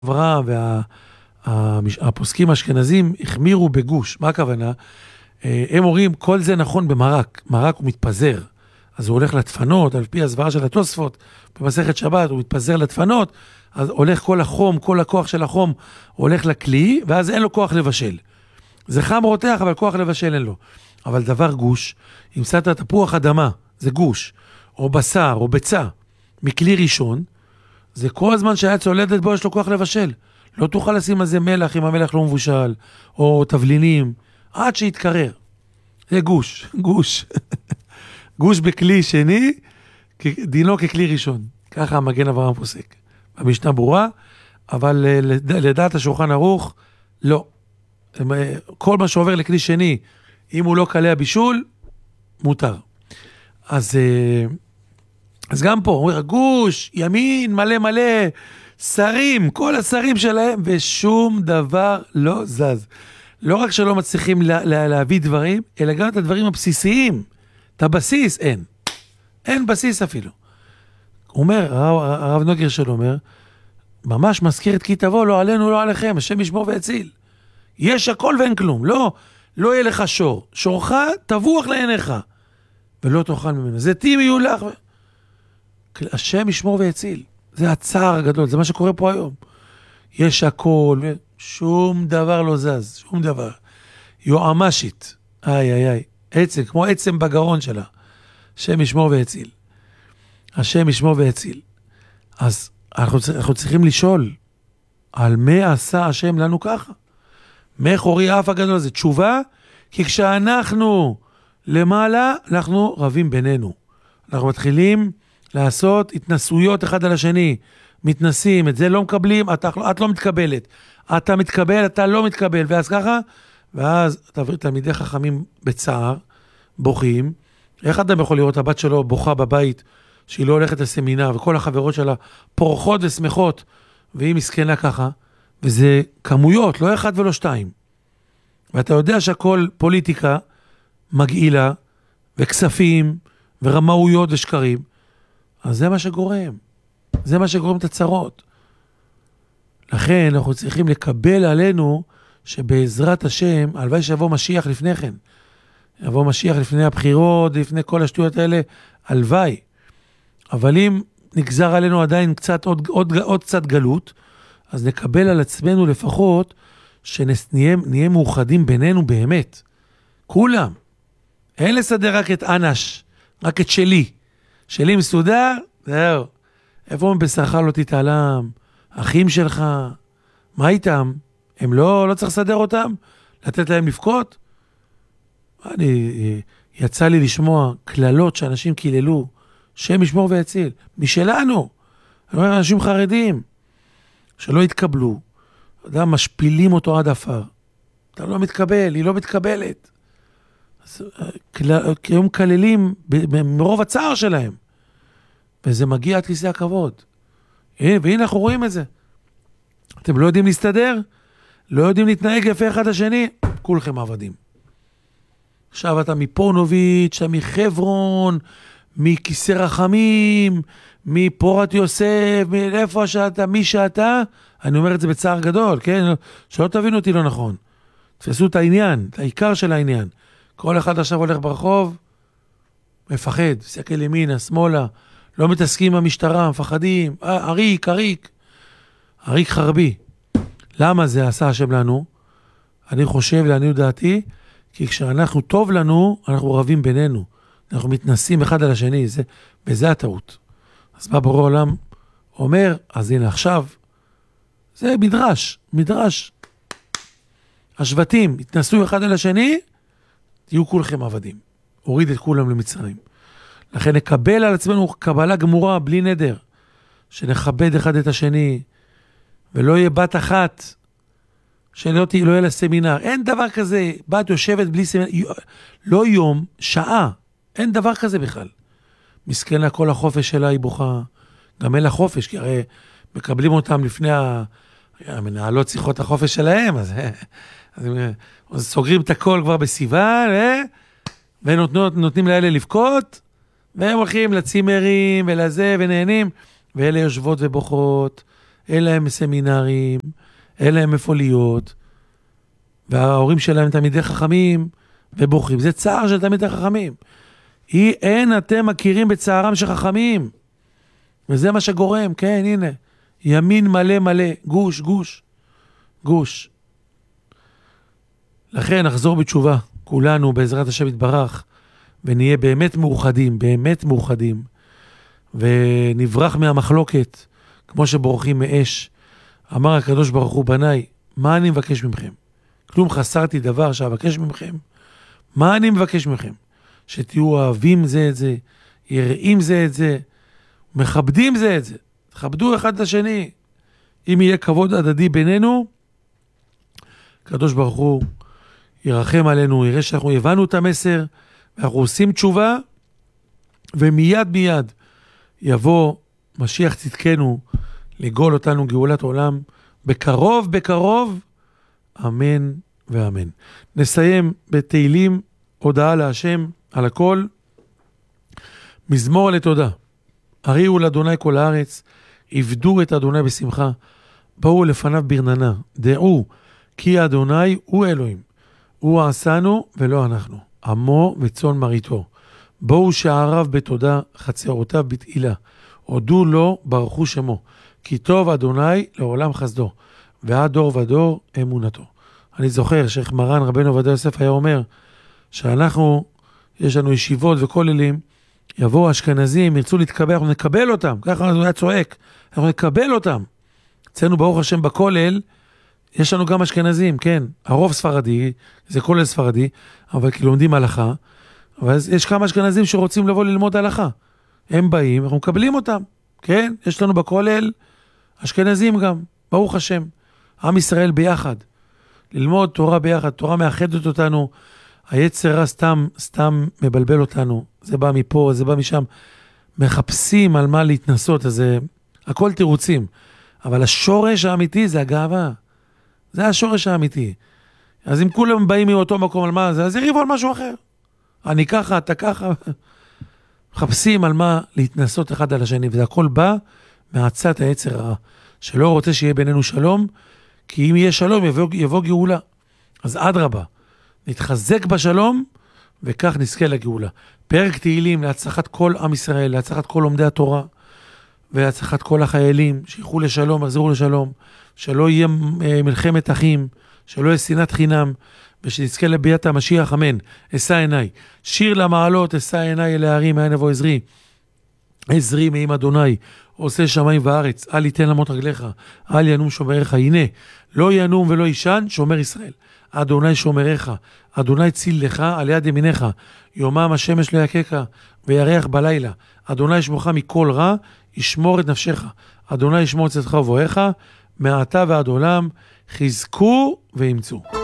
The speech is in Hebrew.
אברהם והפוסקים האשכנזים החמירו בגוש. מה הכוונה? הם אומרים, כל זה נכון במרק. מרק הוא מתפזר. אז הוא הולך לדפנות, על פי הסברה של התוספות, במסכת שבת הוא מתפזר לדפנות, אז הולך כל החום, כל הכוח של החום, הולך לכלי, ואז אין לו כוח לבשל. זה חם רותח, אבל כוח לבשל אין לו. אבל דבר גוש, אם שמת תפוח אדמה, זה גוש, או בשר, או ביצה, מכלי ראשון, זה כל הזמן שהיה צולדת בו, יש לו כוח לבשל. לא תוכל לשים על זה מלח, אם המלח לא מבושל, או תבלינים, עד שיתקרר. זה גוש, גוש. גוש בכלי שני, דינו ככלי ראשון. ככה המגן אברהם פוסק. המשנה ברורה, אבל לדעת השולחן ערוך, לא. כל מה שעובר לכלי שני, אם הוא לא קלה הבישול, מותר. אז גם פה, אומר, גוש, ימין, מלא מלא, שרים, כל השרים שלהם, ושום דבר לא זז. לא רק שלא מצליחים להביא דברים, אלא גם את הדברים הבסיסיים. את הבסיס אין. אין בסיס אפילו. הוא אומר, הרב נוגר שלו אומר, ממש מזכיר את כי תבוא, לא עלינו, לא עליכם, השם ישמור ויציל. יש הכל ואין כלום. לא יהיה לך שור. שורך תבוח לעיניך, ולא תאכל ממנו. זיתים יהיו לך. השם ישמור ויציל. זה הצער הגדול, זה מה שקורה פה היום. יש הכל, שום דבר לא זז, שום דבר. יועמשית, איי, עצם, כמו עצם בגרון שלה. השם ישמור ויציל. השם ישמור ויציל. אז אנחנו צריכים לשאול, על מה עשה השם לנו ככה? מחורי האף הגדול הזה, תשובה, כי כשאנחנו למעלה, אנחנו רבים בינינו. אנחנו מתחילים לעשות התנסויות אחד על השני, מתנסים, את זה לא מקבלים, את לא מתקבלת. אתה מתקבל, אתה לא מתקבל, ואז ככה, ואז תלמידי חכמים בצער, בוכים. איך אדם יכול לראות הבת שלו בוכה בבית, שהיא לא הולכת לסמינר, וכל החברות שלה פורחות ושמחות, והיא מסכנה ככה, וזה כמויות, לא אחד ולא שתיים. ואתה יודע שהכל פוליטיקה מגעילה, וכספים, ורמאויות ושקרים, אז זה מה שגורם. זה מה שגורם את הצרות. לכן אנחנו צריכים לקבל עלינו שבעזרת השם, הלוואי שיבוא משיח לפני כן. יבוא משיח לפני הבחירות, לפני כל השטויות האלה, הלוואי. אבל אם נגזר עלינו עדיין קצת, עוד קצת גלות, אז נקבל על עצמנו לפחות שנהיה מאוחדים בינינו באמת. כולם. אין לסדר רק את אנש, רק את שלי. שלי מסודר, זהו. איפה מבשרך לא תתעלם? אחים שלך, מה איתם? הם לא צריך לסדר אותם? לתת להם לפקות? יצא לי לשמוע כללות שאנשים קיללו, שם ישמור ויציל, משלנו. אני אומר, אנשים חרדים, שלא התקבלו, אדם משפילים אותו עד אפר. אתה לא מתקבל, היא לא מתקבלת. כי הם כללים מרוב הצער שלהם. וזה מגיע עד כיסא הכבוד. והנה אנחנו רואים את זה. אתם לא יודעים להסתדר? לא יודעים להתנהג יפה אחד השני? כולכם עבדים. עכשיו אתה מפונוביץ', אתה מחברון, מכיסא רחמים, מפורת יוסף, מאיפה שאתה, מי שאתה, אני אומר את זה בצער גדול, כן? שלא תבינו אותי לא נכון. תפסו את העניין, את העיקר של העניין. כל אחד עכשיו הולך ברחוב, מפחד, סתכל ימינה, שמאלה, לא מתעסקים במשטרה, מפחדים, עריק חרבי. למה זה עשה השם לנו? אני חושב, לעניות דעתי, כי כשאנחנו טוב לנו, אנחנו רבים בינינו. אנחנו מתנסים אחד על השני, וזה הטעות. אז בא בורא עולם, אומר, אז הנה עכשיו, זה מדרש. השבטים התנסו אחד על השני, תהיו כולכם עבדים. הוריד את כולם למצרים. לכן נקבל על עצמנו קבלה גמורה, בלי נדר, שנכבד אחד את השני, ולא יהיה בת אחת, שלא יהיה לה סמינר. אין דבר כזה, בת יושבת בלי סמינר, לא יום, שעה, אין דבר כזה בכלל. מסכנה כל החופש שלה היא בוכה, גם אין לה חופש, כי הרי מקבלים אותם לפני המנהלות שיחות החופש שלהם, אז סוגרים את הכל כבר בסיוון, ונותנים לאלה לבכות, והם הולכים לצימרים ולזה ונהנים, ואלה יושבות ובוכות, אין להם סמינרים, אין להם איפה להיות, וההורים שלהם תלמידי חכמים ובוכים. זה צער של תלמידי חכמים. אין אתם מכירים בצערם של חכמים. וזה מה שגורם, כן, הנה. ימין מלא מלא, גוש, גוש, גוש. לכן נחזור בתשובה, כולנו בעזרת השם יתברך, ונהיה באמת מאוחדים, באמת מאוחדים, ונברח מהמחלוקת, כמו שבורחים מאש. אמר הקדוש ברוך הוא, בניי, מה אני מבקש ממכם? כלום חסרתי דבר שאבקש ממכם. מה אני מבקש מכם? שתהיו אוהבים זה את זה, יראים זה את זה, מכבדים זה את זה. תכבדו אחד את השני. אם יהיה כבוד הדדי בינינו, הקדוש ברוך הוא ירחם עלינו, יראה שאנחנו הבנו את המסר, ואנחנו עושים תשובה, ומיד מיד יבוא משיח צדקנו לגאול אותנו גאולת עולם, בקרוב בקרוב, אמן ואמן. נסיים בתהילים, הודעה להשם על הכל, מזמור לתודה. הריעו לאדוני כל הארץ, עבדו את אדוני בשמחה, באו לפניו ברננה, דעו כי אדוני הוא אלוהים, הוא עשנו ולא אנחנו, עמו וצאן מרעיתו. בואו שעריו בתודה, חצרותיו בתהילה, הודו לו ברכו שמו, כי טוב אדוני לעולם חסדו, ועד דור ודור אמונתו. אני זוכר שאיך מרן רבנו עובדיה יוסף היה אומר, שאנחנו, יש לנו ישיבות וכוללים, יבואו אשכנזים, ירצו להתקבל, אנחנו נקבל אותם, ככה הוא היה צועק, אנחנו נקבל אותם. אצלנו ברוך השם בכולל, יש לנו גם אשכנזים, כן, הרוב ספרדי, זה כולל ספרדי, אבל כי לומדים הלכה, אבל יש כמה אשכנזים שרוצים לבוא ללמוד הלכה. הם באים, אנחנו מקבלים אותם, כן, יש לנו בכולל אשכנזים גם, ברוך השם, עם ישראל ביחד, ללמוד תורה ביחד, תורה מאחדת אותנו, היצר רע סתם מבלבל אותנו, זה בא מפה, זה בא משם, מחפשים על מה להתנסות, אז הכל תירוצים, אבל השורש האמיתי זה הגאווה, זה השורש האמיתי. אז אם כולם באים מאותו מקום על מה זה, אז יריבו על משהו אחר. אני ככה, אתה ככה, מחפשים על מה להתנסות אחד על השני, וזה הכל בא מעצת היצר רע, שלא רוצה שיהיה בינינו שלום, כי אם יהיה שלום יבוא גאולה. אז אדרבה, נתחזק בשלום, וכך נזכה לגאולה. פרק תהילים להצלחת כל עם ישראל, להצלחת כל לומדי התורה, ולהצלחת כל החיילים, שיחו לשלום, יחזרו לשלום, שלא יהיה מלחמת אחים, שלא יהיה שנאת חינם, ושנזכה לביאת המשיח, אמן. אשא עיניי, שיר למעלות, אשא עיניי אל ההרים, מאין יבוא עזרי. עזרי מעם אדוני, עושה שמיים וארץ, אל יתן למות רגליך, אל ינום שומריך, הנה, לא ינום ולא ישן, שומר ישראל. אדוני שומריך, אדוני ציל לך על יד ימיניך, יומם השמש לא יקקה, וירח בלילה. אדוני ישמורך מכל רע, ישמור את נפשך. אדוני ישמור את צאתך ובואך, מעתה ועד עולם, חזקו ואמצו.